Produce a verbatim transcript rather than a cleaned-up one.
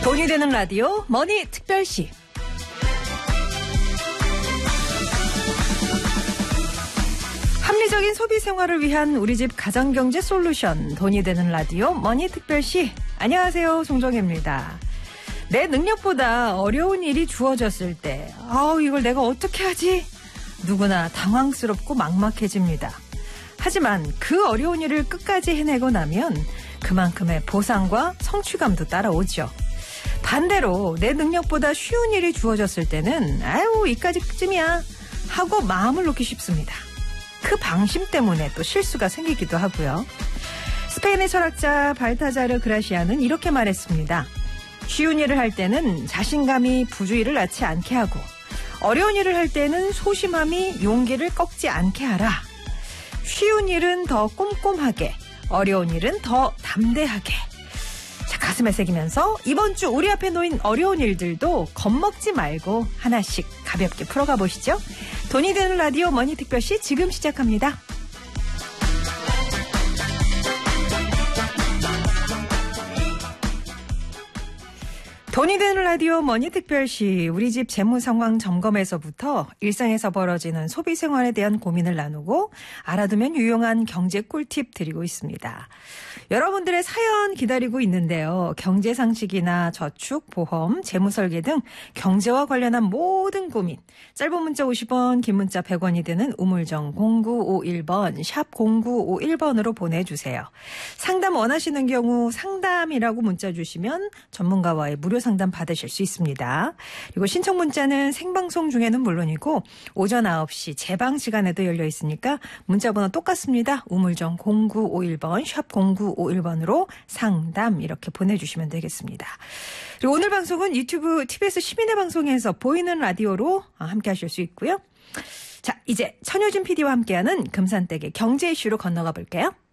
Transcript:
돈이 되는 라디오 머니 특별시. 합리적인 소비 생활을 위한 우리 집 가정경제 솔루션 돈이 되는 라디오 머니 특별시. 안녕하세요, 송정혜입니다. 내 능력보다 어려운 일이 주어졌을 때 아우 이걸 내가 어떻게 하지? 누구나 당황스럽고 막막해집니다. 하지만 그 어려운 일을 끝까지 해내고 나면 그만큼의 보상과 성취감도 따라오죠. 반대로 내 능력보다 쉬운 일이 주어졌을 때는 아유 이까지쯤이야 하고 마음을 놓기 쉽습니다. 그 방심 때문에 또 실수가 생기기도 하고요. 스페인의 철학자 발타자르 그라시아는 이렇게 말했습니다. 쉬운 일을 할 때는 자신감이 부주의를 낳지 않게 하고 어려운 일을 할 때는 소심함이 용기를 꺾지 않게 하라. 쉬운 일은 더 꼼꼼하게, 어려운 일은 더 담대하게. 자, 가슴에 새기면서 이번 주 우리 앞에 놓인 어려운 일들도 겁먹지 말고 하나씩 가볍게 풀어가 보시죠. 돈이 되는 라디오 머니 특별시 지금 시작합니다. 돈이 되는 라디오 머니 특별시, 우리 집 재무 상황 점검에서부터 일상에서 벌어지는 소비 생활에 대한 고민을 나누고 알아두면 유용한 경제 꿀팁 드리고 있습니다. 여러분들의 사연 기다리고 있는데요. 경제 상식이나 저축, 보험, 재무 설계 등 경제와 관련한 모든 고민, 짧은 문자 오십 원, 긴 문자 백 원이 되는 우물정 공구오일 번, 샵 공구오일 번으로 보내주세요. 상담 원하시는 경우 상담이라고 문자 주시면 전문가와의 무료 상담 받으실 수 있습니다. 그리고 신청 문자는 생방송 중에는 물론이고 오전 아홉 시 재방 시간에도 열려 있으니까 문자번호 똑같습니다. 우물정 공구오일 번, 샵 공구오일 번으로 상담 이렇게 보내주시면 되겠습니다. 그리고 오늘 방송은 유튜브 티비에스 시민의 방송에서 보이는 라디오로 함께 하실 수 있고요. 자, 이제 천효진 피디와 함께하는 금산댁의 경제 이슈로 건너가 볼게요.